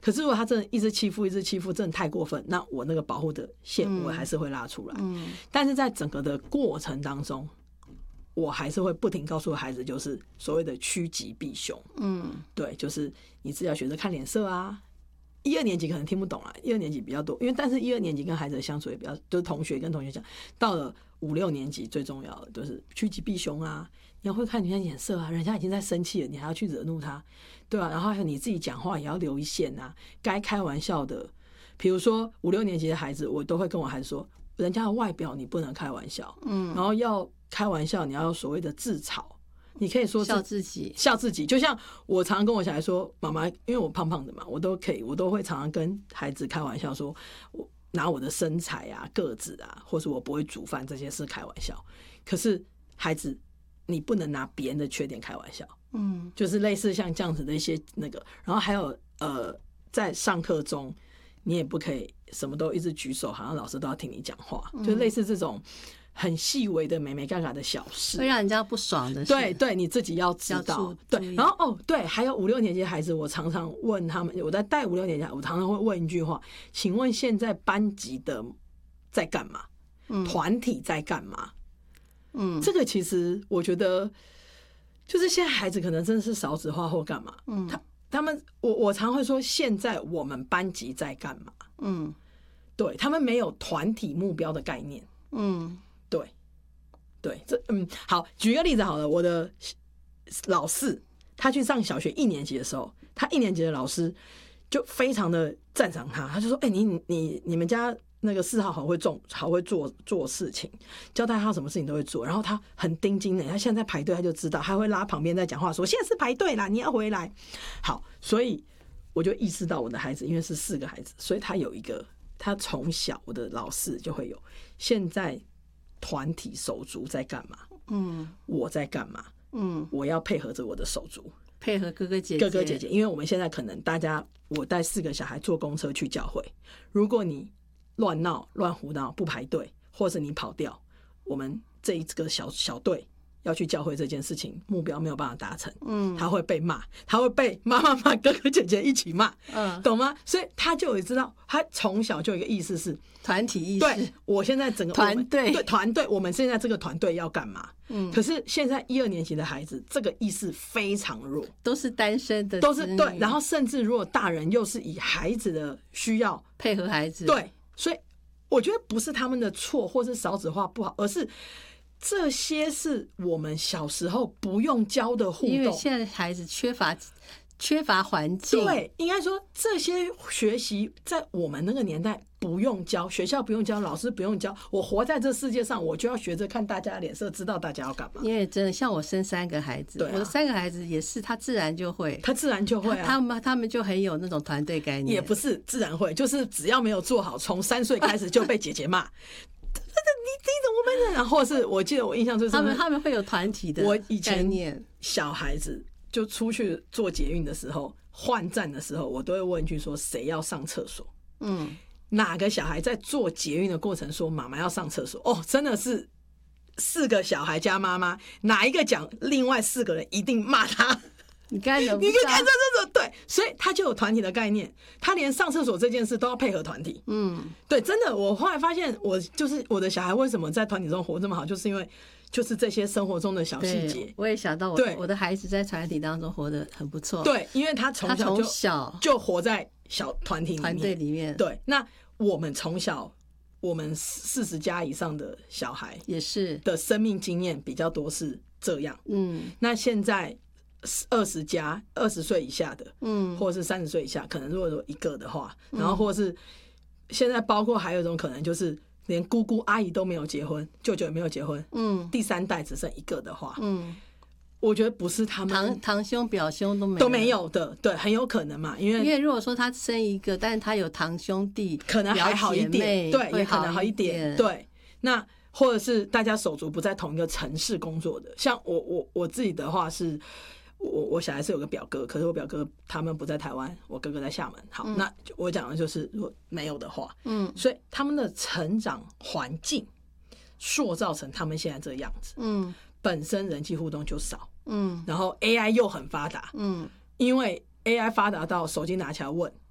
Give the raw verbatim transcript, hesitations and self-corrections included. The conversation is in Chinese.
可是如果他真的一直欺负一直欺负真的太过分，那我那个保护的线我还是会拉出来、嗯嗯、但是在整个的过程当中我还是会不停告诉孩子，就是所谓的趋吉避凶。嗯，对，就是你自己要学着看脸色啊。一二年级可能听不懂啦，一二年级比较多，因为但是一二年级跟孩子的相处也比较，就是同学跟同学讲。到了五六年级最重要的就是趋吉避凶啊，你要会看人家眼色啊，人家已经在生气了，你还要去惹怒他，对啊，然后还有你自己讲话也要留一线啊，该开玩笑的，比如说五六年级的孩子，我都会跟我孩子说，人家的外表你不能开玩笑，嗯，然后要开玩笑，你要有所谓的自嘲，你可以说笑自己， 笑自己。就像我常常跟我小孩说，妈妈，因为我胖胖的嘛，我都可以，我都会常常跟孩子开玩笑说，我拿我的身材啊、个子啊，或是我不会煮饭这些事开玩笑。可是孩子，你不能拿别人的缺点开玩笑，嗯，就是类似像这样子的一些那个，然后还有呃，在上课中，你也不可以什么都一直举手，好像老师都要听你讲话，嗯、就类似这种。很细微的美美嘎嘎的小事， 会让人家不爽的事。 对对，你自己要知道。对，然后哦，对，还有五六年级的孩子，我常常问他们，我在带五六年级，我常常会问一句话：请问现在班级的在干嘛？嗯，团体在干嘛？嗯，这个其实我觉得，就是现在孩子可能真的是少子化或干嘛。嗯，他他们，我我常会说，现在我们班级在干嘛？嗯，对他们没有团体目标的概念。嗯。对，对，这嗯，好，举个例子好了，我的老四他去上小学一年级的时候，他一年级的老师就非常的赞赏他，他就说：“哎、欸，你你你们家那个四号好会做，好会做做事情，交代他什么事情都会做。然后他很盯紧的，他现在在排队，他就知道，他会拉旁边在讲话说：现在是排队啦，你要回来。好，所以我就意识到我的孩子，因为是四个孩子，所以他有一个，他从小我的老四就会有现在。”团体手足在干嘛？嗯，我在干嘛？嗯，我要配合着我的手足， 配合哥哥姐姐。 哥哥姐姐，因为我们现在可能大家，我带四个小孩坐公车去教会，如果你乱闹、乱胡闹、不排队，或是你跑掉，我们这一个小小队要去教会这件事情，目标没有办法达成，嗯，他会被骂，他会被妈妈骂哥哥姐姐一起骂，嗯，懂吗？所以他就有知道，他从小就有一个意识是团体意识。 对，我现在整个团队， 对团队，我们现在这个团队要干嘛？嗯，可是现在一二年级的孩子，这个意识非常弱， 都是单身的， 都是对，然后甚至如果大人又是以孩子的需要配合孩子， 对，所以我觉得不是他们的错，或是少子化不好，而是。这些是我们小时候不用教的互动， 因为现在孩子缺乏缺乏环境。 对，应该说这些学习在我们那个年代不用教，学校不用教，老师不用教。我活在这世界上，我就要学着看大家的脸色，知道大家要干嘛。 因为真的，像我生三个孩子，啊、我的三个孩子也是，他自然就会， 他自然就会、啊， 他们他们就很有那种团队概念。 也不是自然会，就是只要没有做好，从三岁开始就被姐姐骂。你你怎么办呢？然后是我记得我印象最深， 他们他们会有团体的概念。 我以前小孩子就出去做捷运的时候，换站的时候，我都会问一句说谁要上厕所？嗯，哪个小孩在做捷运的过程说妈妈要上厕所？哦，真的是四个小孩加妈妈，哪一个讲，另外四个人一定骂他。 你看，你可以看这这这对，所以他就有团体的概念，他连上厕所这件事都要配合团体。嗯，对，真的，我后来发现，我就是我的小孩为什么在团体中活这么好，就是因为就是这些生活中的小细节。 我也想到我，我的孩子在团体当中活得很不错。 对，因为他从小就他从小就活在小团体里面团队里面。 对，那我们从小，我们四十加以上的小孩也是的生命经验比较多是这样。嗯，那现在。二十加二十岁以下的，嗯，或者是三十岁以下，可能如果说一个的话，然后或者是现在包括还有一种可能就是连姑姑阿姨都没有结婚，舅舅也没有结婚，嗯，第三代只剩一个的话，嗯，我觉得不是他们堂堂兄表兄都没有都没有的，对，很有可能嘛，因为因为如果说他生一个，但是他有堂兄弟， 可能还好一点，对，也可能好一点，对，那或者是大家手足不在同一个城市工作的，像我我我自己的话是。我我小孩是有个表哥，可是我表哥他们不在台湾，我哥哥在厦门。好，嗯、那我讲的就是如果没有的话，嗯，所以他们的成长环境塑造成他们现在这个样子，嗯，本身人际互动就少，嗯，然后 A I 又很发达，嗯，因为 A I 发达到手机拿起来问